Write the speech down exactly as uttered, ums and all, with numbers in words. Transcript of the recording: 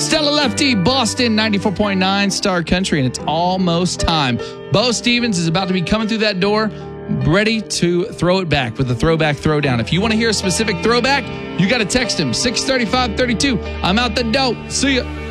Stella Lefty, Boston, ninety-four point nine Star Country, and it's almost time. Bo Stevens is about to be coming through that door, ready to throw it back with the throwback throwdown. If you want to hear a specific throwback, you got to text him, six thirty-five thirty-two. I'm out the dope. See ya.